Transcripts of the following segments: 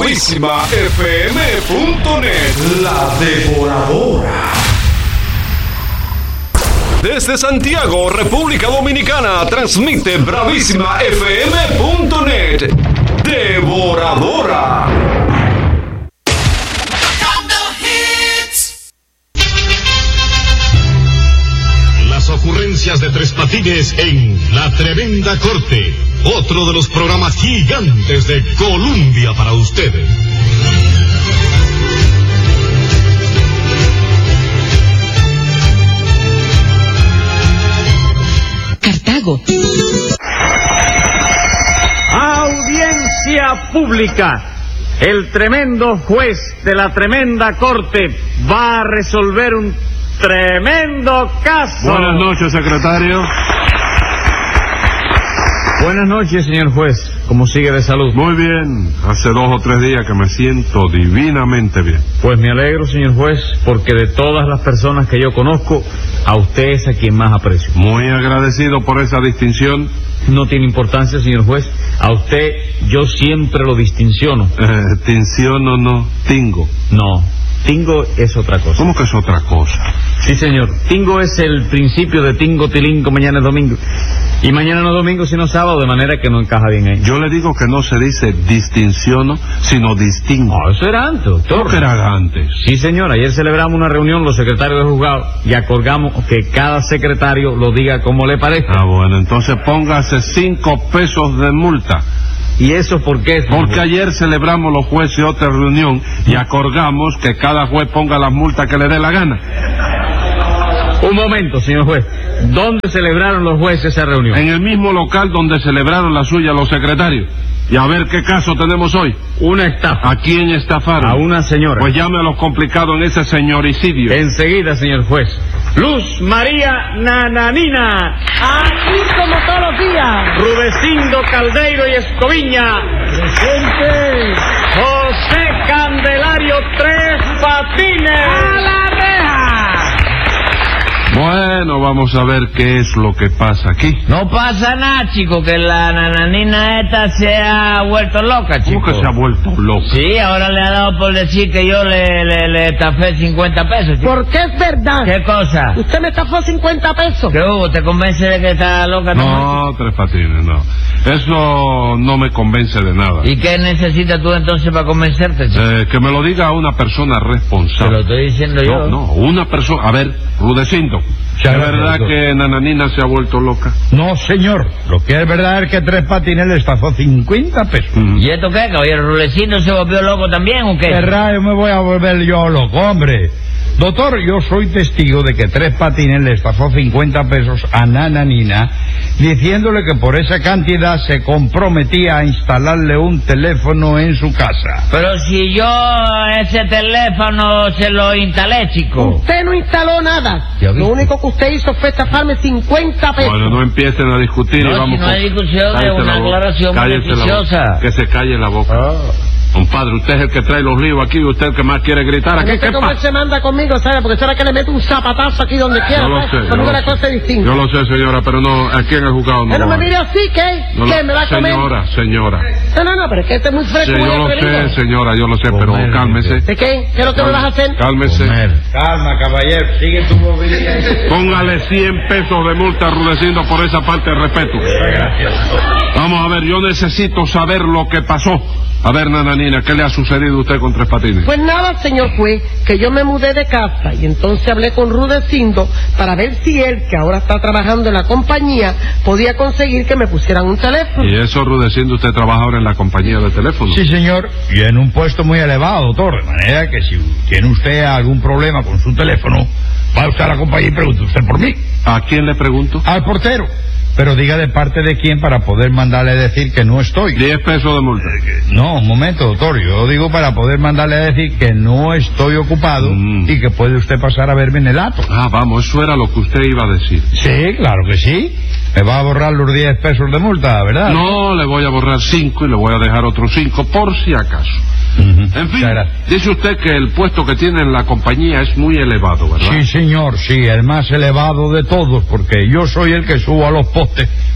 BravísimaFM.net, la devoradora. Desde Santiago, República Dominicana, transmite BravísimaFM.net, devoradora. Las ocurrencias de Tres Patines en La Tremenda Corte, otro de los programas gigantes de Colombia para ustedes. Cartago. Audiencia pública. El tremendo juez de la tremenda corte va a resolver un tremendo caso. Buenas noches, secretario. Buenas noches, señor juez. ¿Cómo sigue de salud? Muy bien. Hace 2 o 3 días que me siento divinamente bien. Pues me alegro, señor juez, porque de todas las personas que yo conozco, a usted es a quien más aprecio. Muy agradecido por esa distinción. No tiene importancia, señor juez. A usted yo siempre lo distinciono. Tinciono no, tingo. No, tingo es otra cosa. ¿Cómo que es otra cosa? Sí, señor. Tingo es el principio de tingo, tilingo, mañana es domingo. Y mañana no es domingo, sino sábado, de manera que no encaja bien ahí. Yo le digo que no se dice distinciono, sino distingo. No, eso era antes, doctor. ¿Cómo que era antes? Sí, señor. Ayer celebramos una reunión, los secretarios de juzgado, y acordamos que cada secretario lo diga como le parezca. Ah, bueno, entonces póngase 5 pesos de multa. ¿Y eso por qué? Porque ayer celebramos los jueces otra reunión y acordamos que cada juez ponga las multas que le dé la gana. Un momento, señor juez. ¿Dónde celebraron los jueces esa reunión? En el mismo local donde celebraron la suya los secretarios. Y a ver qué caso tenemos hoy. Una estafa. ¿A quién estafaron? A una señora. Pues llame a los complicados en ese señoricidio. Enseguida, señor juez. Luz María Nananina. Aquí como todos los días. Rudecindo Caldeiro y Escoviña. Presente. José Candelario Tres Patines. ¡A la reja! Bueno, vamos a ver qué es lo que pasa aquí. No pasa nada, chico, que la nananina esta se ha vuelto loca, chico. ¿Cómo que se ha vuelto loca? Sí, ahora le ha dado por decir que yo le estafé 50 pesos, chico. Porque es verdad. ¿Qué cosa? Usted me estafó 50 pesos. ¿Qué hubo? ¿Te convence de que está loca? No, Tres Patines, no. Eso no me convence de nada. ¿Y qué necesitas tú entonces para convencerte, chico? Que me lo diga una persona responsable. Te lo estoy diciendo yo. No, una persona... A ver, Rudecindo, ¿es verdad que Nananina se ha vuelto loca? No, señor. Lo que es verdad es que Tres Patines le estafó 50 pesos. ¿Y esto qué, caballero? ¿Rulecino se volvió loco también o qué? ¿Qué rayo me voy a volver yo loco, hombre? Doctor, yo soy testigo de que Tres Patines le estafó 50 pesos a Nananina, diciéndole que por esa cantidad se comprometía a instalarle un teléfono en su casa. Pero si yo ese teléfono se lo instalé, chico. Usted no instaló nada. Lo único que usted hizo fue estafarme 50 pesos. Bueno, no empiecen a discutir No, y vamos si no hay discusión, cállese es una la boca. aclaración Cállese la beneficiosa. boca. Que se calle la boca. Compadre, usted es el que trae los líos aquí y usted es el que más quiere gritar. ¿Qué No sé cómo él pasa? se manda conmigo, ¿sabe? Porque será que le mete un zapatazo aquí donde quiera. Yo lo ¿sabe? sé. Conmigo yo la lo cosa sé. es distinta. Yo lo sé, señora, pero no, aquí en el juzgado no. Pero lo me haga. mire así, ¿qué? No, ¿Qué? ¿Me va a comer? Señora. No, pero es que este es muy Sí, fresco. yo muy lo atrevido. sé, señora, yo lo sé, pero Comer, cálmese. ¿De qué? ¿Qué es lo que me vas a hacer? Cálmese. Calma, caballero. Sigue tu movilidad. Póngale 100 pesos de multa, Rudecindo, por esa parte de respeto. Vamos a ver, yo necesito saber lo que pasó. A ver, Nananina, ¿qué le ha sucedido a usted con Tres Patines? Pues nada, señor juez, que yo me mudé de casa y entonces hablé con Rudecindo para ver si él, que ahora está trabajando en la compañía, podía conseguir que me pusieran un teléfono. Y eso, Rudecindo, usted trabaja ahora en la compañía de teléfono. Sí, señor. Y en un puesto muy elevado, doctor. De manera que si tiene usted algún problema con su teléfono, va usted a la compañía y pregunte usted por mí. ¿A quién le pregunto? Al portero. Pero diga de parte de quién para poder mandarle a decir que no estoy. 10 pesos de multa. No, un momento, doctor. Yo digo para poder mandarle a decir que no estoy ocupado y que puede usted pasar a verme en el acto. Ah, vamos, eso era lo que usted iba a decir. Sí, claro que sí. Me va a borrar los 10 pesos de multa, ¿verdad? No, le voy a borrar 5 y le voy a dejar otros 5 por si acaso. En fin, dice usted que el puesto que tiene en la compañía es muy elevado, ¿verdad? Sí, señor, sí, el más elevado de todos, porque yo soy el que subo a los postes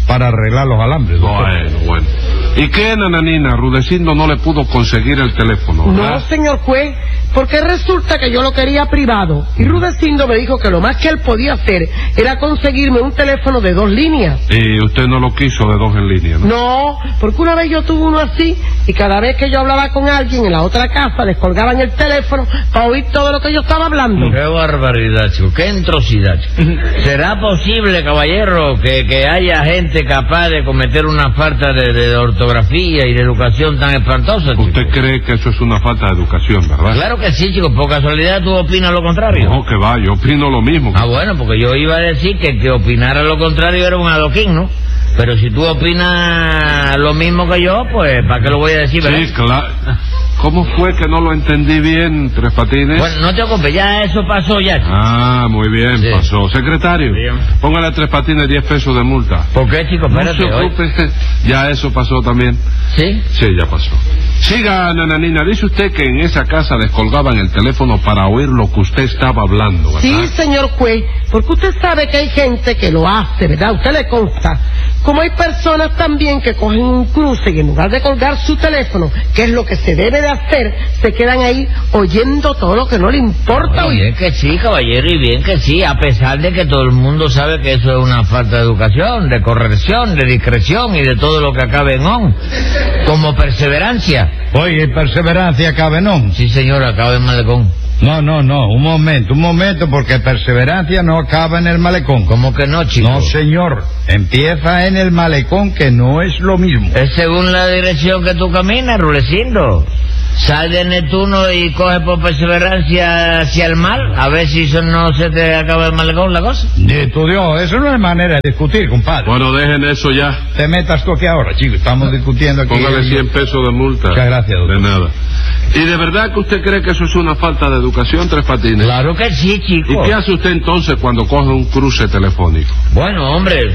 para arreglar los alambres, doctor. Bueno. ¿Y qué, nananina? Rudecindo no le pudo conseguir el teléfono, ¿verdad? No, señor juez, porque resulta que yo lo quería privado. Y Rudecindo me dijo que lo más que él podía hacer era conseguirme un teléfono de 2 líneas. Y usted no lo quiso de 2 en línea, ¿no? No, porque una vez yo tuve uno así, y cada vez que yo hablaba con alguien en la otra casa, les colgaban el teléfono para oír todo lo que yo estaba hablando. Qué barbaridad, chico, qué entrosidad, chico. ¿Será posible, caballero, que haya gente capaz de cometer una falta de ortografía y de educación tan espantosa, chico? ¿Usted cree que eso es una falta de educación, verdad? Claro que sí, chico, por casualidad tú opinas lo contrario. No, que va, yo opino lo mismo. Ah, bueno, porque yo iba a decir que el que opinara lo contrario era un adoquín, ¿no? Pero si tú opinas lo mismo que yo, pues, ¿para qué lo voy a decir, verdad? Sí, claro. ¿Cómo fue que no lo entendí bien, Tres Patines? Bueno, no te ocupes, ya eso pasó ya, chico. Ah, muy bien, Sí. pasó. Secretario, Bien. póngale a Tres Patines 10 pesos de multa. ¿Por qué, chico? No Espérate, se oye. preocupe, ya eso pasó también. ¿Sí? Sí, ya pasó. Siga, nananina, dice usted que en esa casa les colgaban el teléfono para oír lo que usted estaba hablando, ¿verdad? Sí, señor juez, porque usted sabe que hay gente que lo hace, ¿verdad? Usted le consta. Como hay personas también que cogen un cruce y en lugar de colgar su teléfono, que es lo que se debe de hacer, se quedan ahí oyendo todo lo que no le importa Y oír. bien que sí, caballero, y bien que sí, a pesar de que todo el mundo sabe que eso es una falta de educación, de corrección, de discreción y de todo lo que acabe en on, como perseverancia. Oye, perseverancia cabe, ¿no? Sí, señor, acaba en malecón. No, un momento, porque perseverancia no acaba en el malecón. ¿Cómo que no, chico? No, señor, empieza en el malecón, que no es lo mismo. Es según la dirección que tú caminas, Rulecindo. Sal de Neptuno y coge por perseverancia hacia el mal, a ver si eso no se te acaba el malecón la cosa. Tu Dios, eso no es manera de discutir, compadre. Bueno, dejen eso ya. Te metas tú aquí ahora, chico, estamos discutiendo aquí. Póngale 100 pesos de multa. Muchas gracias, doctor. De nada. ¿Y de verdad que usted cree que eso es una falta de educación, Tres Patines? Claro que sí, chico. ¿Y qué hace usted entonces cuando coge un cruce telefónico? Bueno, hombre,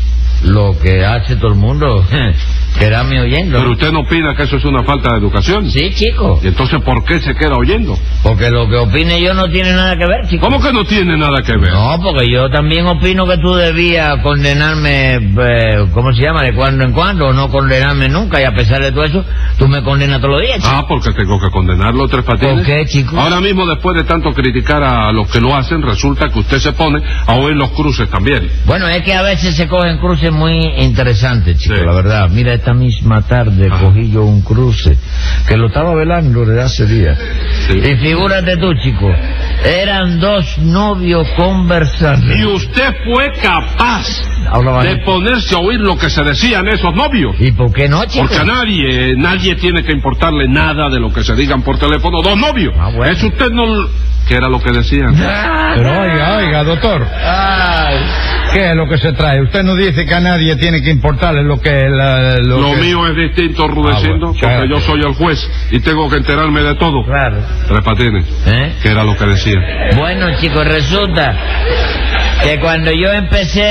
lo que hace todo el mundo, quedarme oyendo. Pero usted no opina que eso es una falta de educación. Sí, chico. ¿Y entonces por qué se queda oyendo? Porque lo que opine yo no tiene nada que ver, chico. ¿Cómo que no tiene nada que ver? No, porque yo también opino que tú debías condenarme, ¿cómo se llama? De cuando en cuando, o no condenarme nunca, y a pesar de todo eso, tú me condenas todos los días, chico. Ah, porque tengo que condenarlo, Tres Patines. ¿Por qué, chico? Ahora mismo, después de tanto criticar a los que lo hacen, resulta que usted se pone a oír los cruces también. Bueno, es que a veces se cogen cruces muy interesantes, chico, Sí. la verdad. Mira, esta misma tarde cogí yo un cruce que lo estaba velando desde hace días. Sí. Y figúrate tú, chico, eran 2 novios conversando. Y usted fue capaz Habla de bajito. ponerse a oír lo que se decían esos novios. ¿Y por qué no, chico? Porque a nadie tiene que importarle nada de lo que se digan por teléfono 2 novios. Ah, bueno. Eso usted no... ¿Qué era lo que decían? Pero oiga, doctor, Ay. ¿qué es lo que se trae? Usted no dice que a nadie tiene que importarle lo que... Lo que... mío es distinto, Rudecindo, bueno, porque yo claro. soy el juez y tengo que enterarme de todo. Claro. Tres Patines, ¿Eh? ¿qué era lo que decían? Bueno, chicos, resulta que cuando yo empecé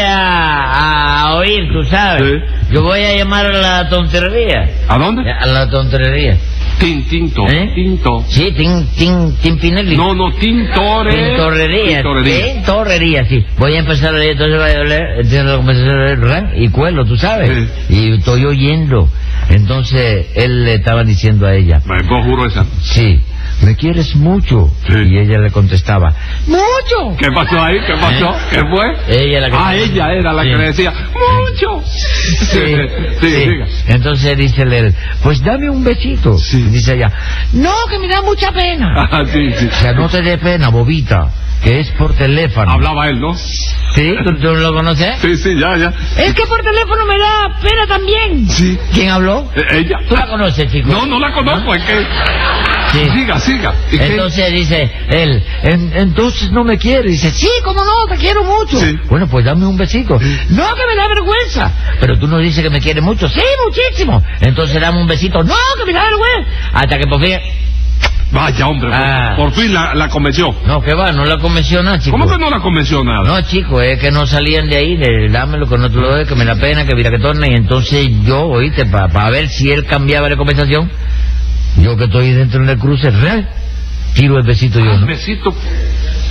a oír, tú sabes, Sí. yo voy a llamar a la tontería. ¿A dónde? A la tontería. Tinto. ¿Eh? Tinto. Sí, Timpinelli. No, Tintorrería. Tintorrería, sí. Voy a empezar a leer, entonces voy a leer, entiendo la conversación y cuelo, tú sabes. Y estoy oyendo. Entonces, él le estaba diciendo a ella, Me juro esa. sí, ¿me quieres mucho? Sí. Y ella le contestaba, ¡mucho! ¿Qué pasó ahí? ¿Qué pasó? ¿Eh? ¿Qué fue? Ella la que... Ella era la Sí. que le decía, ¡mucho! Sí, Sí, sí. diga. Entonces dice él, pues dame un besito. Sí. Y dice ella, no, que me da mucha pena. Ah, sí, sí. O sea, no te dé pena, bobita, que es por teléfono. Hablaba él, ¿no? ¿Sí? ¿Tú lo conoces? Sí, sí, ya. Es que por teléfono me da pena también. Sí. ¿Quién habló? Ella. ¿Tú la conoces, chico? No la conozco, es que... Sí. Siga. ¿Y qué? Entonces dice él, entonces no me quiere. Dice, sí, cómo no, te quiero mucho. Sí. Bueno, pues dame un besito. No, que me da vergüenza. Pero tú no dices que me quiere mucho. Sí, muchísimo. Entonces dame un besito. No, que me da vergüenza. Hasta que por fin... Vaya, hombre, Ah. por fin la convenció. No, que va, no la convenció nada, chico. ¿Cómo que no la convenció nada? No, chico, es que no salían de ahí, de dámelo que no te lo doy, que me da pena, que mira que torna. Y entonces yo, oíste, para ver si él cambiaba de conversación, yo que estoy dentro del cruce, real, tiro el besito yo, ¿no? Besito.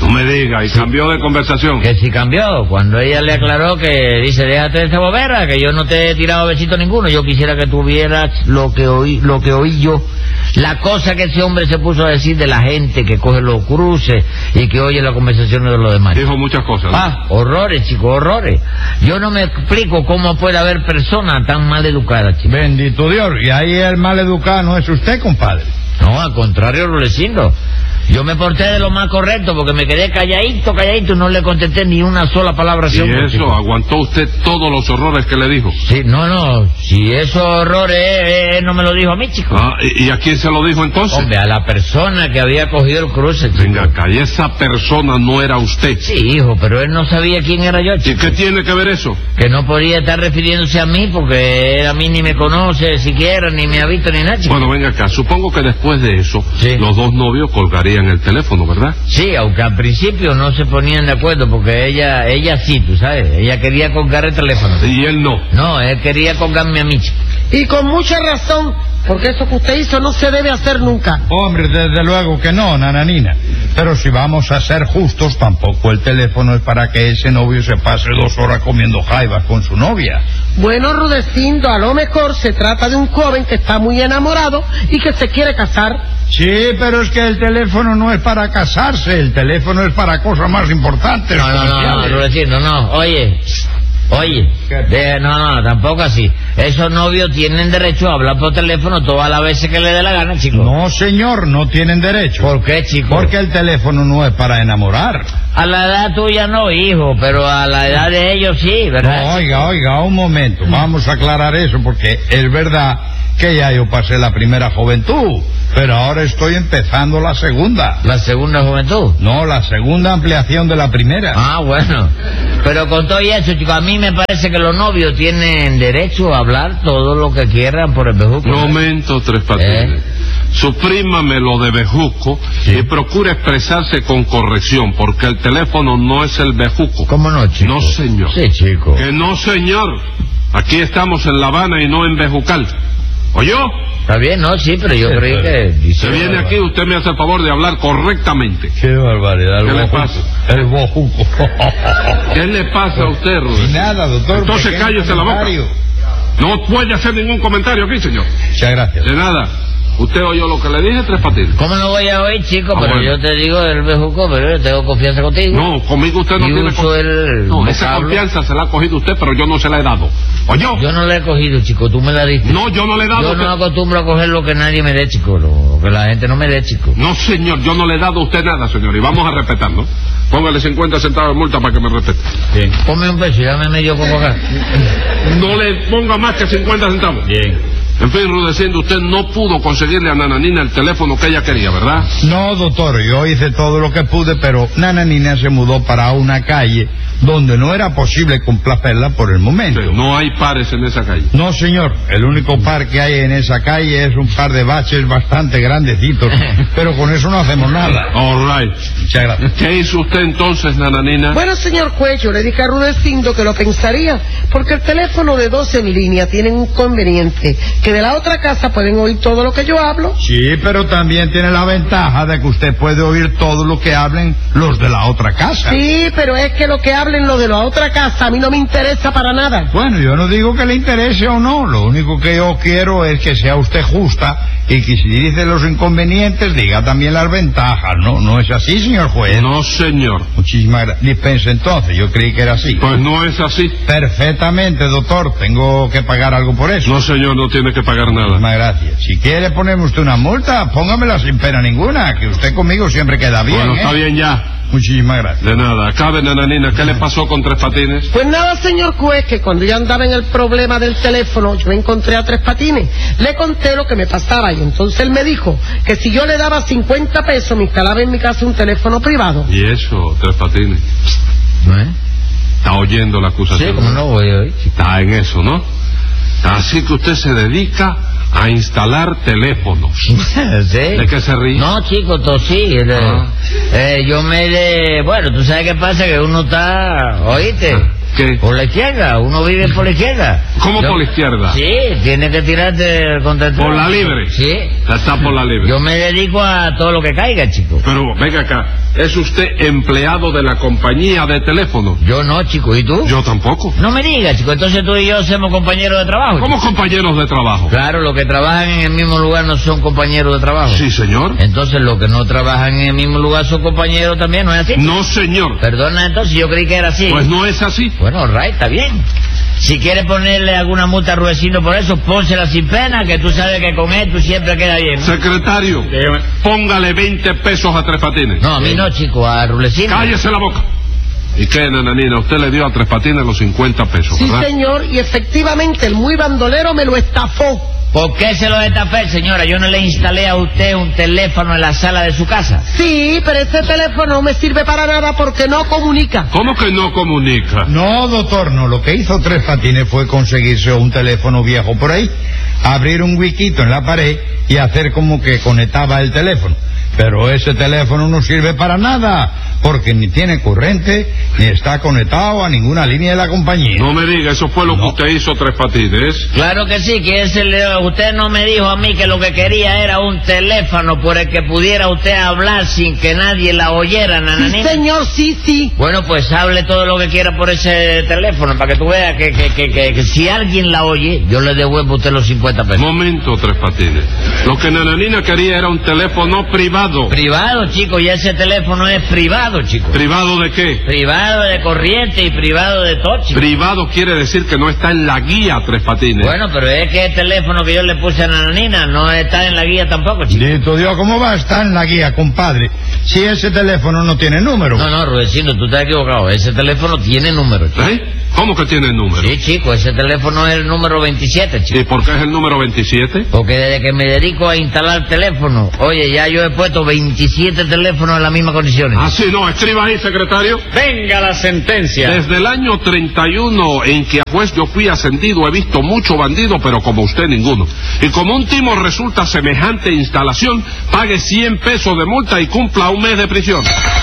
No me diga, y cambió de conversación. Que si cambió, cuando ella le aclaró que dice, déjate de esa bobera, que yo no te he tirado besito ninguno, yo quisiera que tuvieras lo que oí yo. La cosa que ese hombre se puso a decir de la gente que coge los cruces y que oye las conversaciones de los demás. Dijo muchas cosas, ¿no? Ah, horrores, chico, horrores. Yo no me explico cómo puede haber personas tan mal educadas, chico. Bendito Dios, y ahí el mal educado no es usted, compadre. No, al contrario, Rudecindo. Yo me porté de lo más correcto porque me quedé calladito, y no le contesté ni una sola palabra. ¿Y eso? ¿Aguantó usted todos los horrores que le dijo? Sí, no, si esos horrores no me lo dijo a mí, chico. Ah, ¿y a quién se lo dijo entonces? Hombre, a la persona que había cogido el cruce, chico. Venga acá, y esa persona no era usted. Sí, hijo, pero él no sabía quién era yo, chico. ¿Y qué tiene que ver eso? Que no podía estar refiriéndose a mí porque él a mí ni me conoce siquiera, ni me ha visto ni nada, chico. Bueno, venga acá, supongo que después de eso, sí, los dos novios colgarían el teléfono, ¿verdad? Sí, aunque al principio no se ponían de acuerdo porque ella sí, tú sabes, ella quería colgar el teléfono. Y él no. No, él quería colgarme a mí, chico. Y con mucha razón, porque eso que usted hizo no se debe hacer nunca. Hombre, desde luego que no, nananina. Pero si vamos a ser justos, tampoco el teléfono es para que ese novio se pase 2 horas comiendo jaivas con su novia. Bueno, Rudecindo, a lo mejor se trata de un joven que está muy enamorado y que se quiere casar. Sí, pero es que el teléfono no es para casarse, el teléfono es para cosas más importantes. No, Rudecindo, no, oye, no, tampoco así. Esos novios tienen derecho a hablar por teléfono todas las veces que le dé la gana, chico. No, señor, no tienen derecho. ¿Por qué, chico? Porque el teléfono no es para enamorar. A la edad tuya no, hijo, pero a la edad de ellos sí, ¿verdad? No, oiga, un momento, vamos a aclarar eso, porque es verdad que ya yo pasé la primera juventud, pero ahora estoy empezando la segunda. ¿La segunda juventud? No, la segunda ampliación de la primera. Ah, bueno. Pero con todo eso, chicos, a mí me parece que los novios tienen derecho a hablar todo lo que quieran por el bejuco. Momento, Tres Patines. Suprímame lo de bejuco, sí, y procure expresarse con corrección, porque el teléfono no es el bejuco. ¿Cómo no, chico? No, señor. Sí, chico. Que no, señor. Aquí estamos en La Habana y no en Bejucal. ¿Oyó? Está bien, no, sí, pero yo creí que... Se viene aquí, usted me hace el favor de hablar correctamente. Qué barbaridad. ¿Qué le pasa? El bojuco. ¿Qué le pasa a usted, Rudecindo? Nada, doctor. Entonces cállese la boca. No puede hacer ningún comentario aquí, señor. Muchas gracias. De nada. ¿Usted oyó lo que le dije, Tres Patines? ¿Cómo no voy a oír, chico? Pero bueno, yo te digo el bejuco, pero yo tengo confianza contigo. No, conmigo usted no tiene confianza. No, esa confianza se la ha cogido usted, pero yo no se la he dado. ¿Oyó? Yo no la he cogido, chico, tú me la diste. No, yo no le he dado. Yo no acostumbro a coger lo que nadie me dé, chico, lo que la gente no me dé, chico. No, señor, yo no le he dado a usted nada, señor, y vamos a respetarlo. Póngale 50 centavos de multa para que me respete. Bien. Ponme un peso, ya me medio poco acá. No le ponga más que 50 centavos. Bien. En fin, Rudecindo, usted no pudo conseguirle a Nananina el teléfono que ella quería, ¿verdad? No, doctor, yo hice todo lo que pude, pero Nananina se mudó para una calle donde no era posible complacerla por el momento. Sí, no hay pares en esa calle. No, señor, el único par que hay en esa calle es un par de baches bastante grandecitos, pero con eso no hacemos nada. All right. Muchas gracias. ¿Qué hizo usted entonces, Nananina? Bueno, señor juez, yo le dije a Rudecindo que lo pensaría, porque el teléfono de 2 en línea tiene un inconveniente, que de la otra casa pueden oír todo lo que yo hablo. Sí, pero también tiene la ventaja de que usted puede oír todo lo que hablen los de la otra casa. Sí, pero es que lo que hablen los de la otra casa a mí no me interesa para nada. Bueno, yo no digo que le interese o no, lo único que yo quiero es que sea usted justa y que si dice los inconvenientes diga también las ventajas, ¿no? ¿No es así, señor juez? No, señor. Muchísimas gracias. Dispense entonces, yo creí que era así. Pues no es así. Perfectamente, doctor, ¿tengo que pagar algo por eso? No, señor, no tiene que pagar nada. Muchísimas gracias. Si quiere ponerme usted una multa, póngamela sin pena ninguna, que usted conmigo siempre queda bien. Bueno, está bien ya. Muchísimas gracias. De nada. Acabe, Nananina, ¿qué le pasó con Tres Patines? Pues nada, señor juez, que cuando yo andaba en el problema del teléfono, yo encontré a Tres Patines. Le conté lo que me pasaba y entonces él me dijo que si yo le daba 50 pesos me instalaba en mi casa un teléfono privado. ¿Y eso, Tres Patines? ¿Está oyendo la acusación? Sí, como no voy a oír. Está en eso, ¿no? Así que usted se dedica a instalar teléfonos. ¿Sí? ¿De qué se ríe? No, chico, tosí. Yo bueno, tú sabes qué pasa, que uno está, oíste, ¿Qué? Por la izquierda, uno vive por la izquierda. ¿Cómo por la izquierda? Sí, tiene que tirarte contra el ¿Por la libre? Sí. Está por la libre. Yo me dedico a todo lo que caiga, chico. Pero venga acá, ¿es usted empleado de la compañía de teléfono? Yo no, chico, ¿y tú? Yo tampoco. No me digas, chico, entonces tú y yo somos compañeros de trabajo. ¿Cómo compañeros de trabajo? Claro, los que trabajan en el mismo lugar no son compañeros de trabajo. Sí, señor. Entonces los que no trabajan en el mismo lugar son compañeros también, ¿no es así? No, señor. Perdona, entonces yo creí que era así. Pues no es así. Bueno, right, está bien. Si quieres ponerle alguna multa a Rudecindo por eso, pónsela sin pena, que tú sabes que con él tú siempre queda bien. Secretario, póngale 20 pesos a Tres Patines. No, a mí no, chico, a Rudecindo. Cállese la boca. ¿Y qué, nananina? Usted le dio a Tres Patines los 50 pesos, Sí, ¿verdad? señor, y efectivamente el muy bandolero me lo estafó. ¿Por qué se lo destapé, señora? Yo no le instalé a usted un teléfono en la sala de su casa. Sí, pero ese teléfono no me sirve para nada porque no comunica. ¿Cómo que no comunica? No, doctor, no. Lo que hizo Tres Patines fue conseguirse un teléfono viejo por ahí, abrir un huequito en la pared y hacer como que conectaba el teléfono. Pero ese teléfono no sirve para nada, porque ni tiene corriente, ni está conectado a ninguna línea de la compañía. No me diga, eso fue lo que usted hizo, Tres Patines. Claro que sí, que usted no me dijo a mí que lo que quería era un teléfono por el que pudiera usted hablar sin que nadie la oyera, Sí, nananina. señor, sí. Bueno, pues hable todo lo que quiera por ese teléfono, para que tú veas que si alguien la oye, yo le devuelvo a usted los 50 pesos. Momento, Tres Patines. Lo que nananina quería era un teléfono privado. Privado, chico, y ese teléfono es privado, chico. ¿Privado de qué? Privado de corriente y privado de todo, chico. Privado quiere decir que no está en la guía, Tres Patines. Bueno, pero es que el teléfono que yo le puse a Nananina no está en la guía tampoco, chico. Dito Dios, ¿cómo va a estar en la guía, compadre? Si ese teléfono no tiene número. No, Rudecindo, tú estás equivocado. Ese teléfono tiene número, chico. ¿Eh? ¿Cómo que tiene el número? Sí, chico, ese teléfono es el número 27, chico. ¿Y por qué es el número 27? Porque desde que me dedico a instalar teléfono, oye, ya yo he puesto 27 teléfonos en las mismas condiciones. Ah, sí, no, escriba ahí, secretario. Venga la sentencia. Desde el año 31 en que a juez yo fui ascendido, he visto mucho bandido, pero como usted ninguno. Y como un timo resulta semejante instalación, pague 100 pesos de multa y cumpla un mes de prisión.